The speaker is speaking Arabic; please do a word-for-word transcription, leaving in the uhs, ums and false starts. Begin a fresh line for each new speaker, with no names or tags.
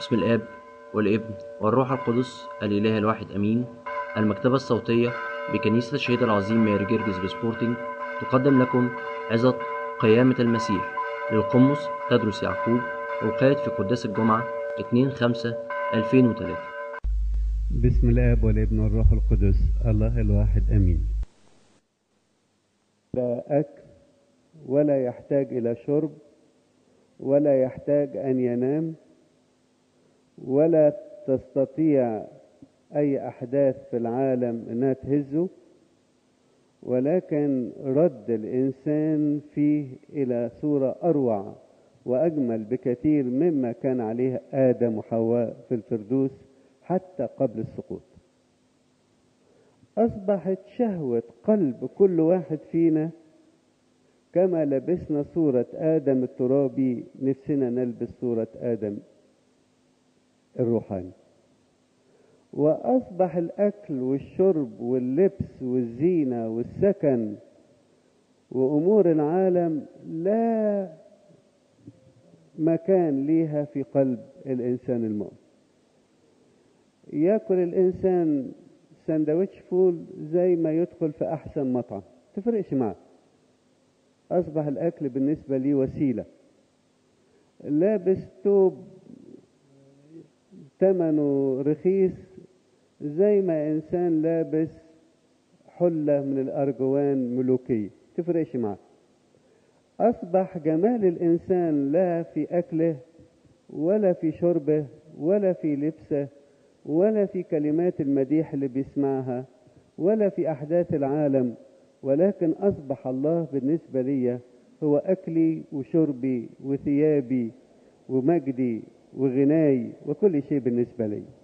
بسم الآب والابن والروح القدس الإله الواحد أمين. المكتبة الصوتية بكنيسة الشهيد العظيم ماري جرجس بسبورتنج تقدم لكم عظة قيامة المسيح للقمص تدرس يعقوب، وقعت في قداس الجمعة اتنين خمسة ألفين وثلاثة.
بسم الآب والابن والروح القدس الله الواحد أمين. لا أكل ولا يحتاج إلى شرب ولا يحتاج أن ينام، ولا تستطيع أي أحداث في العالم أنها تهزه، ولكن رد الإنسان فيه إلى صورة أروع وأجمل بكثير مما كان عليه آدم وحواء في الفردوس حتى قبل السقوط. أصبحت شهوة قلب كل واحد فينا كما لبسنا صورة آدم الترابي، نفسنا نلبس صورة آدم الروحاني. وأصبح الأكل والشرب واللبس والزينة والسكن وأمور العالم لا مكان ليها في قلب الإنسان المؤمن. يأكل الإنسان سندوتش فول زي ما يدخل في أحسن مطعم، تفرقش معه. أصبح الأكل بالنسبة لي وسيلة. لابس توب ثمنه رخيص زي ما إنسان لابس حلة من الأرجوان ملوكية، تفرقش معه. أصبح جمال الإنسان لا في أكله ولا في شربه ولا في لبسه ولا في كلمات المديح اللي بيسمعها ولا في أحداث العالم، ولكن أصبح الله بالنسبة لي هو أكلي وشربي وثيابي ومجدي وغناي وكل شيء بالنسبة لي.